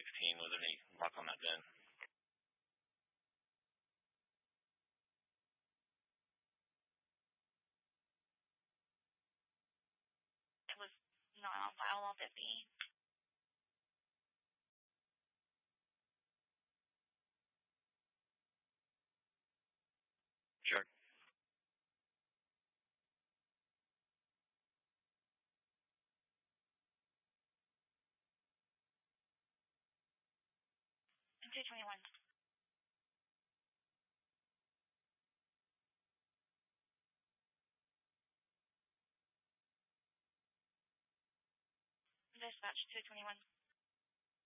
16. Was there any luck on that bin? It was not on file. Won't it be? Sure. And 221. Dispatch 221.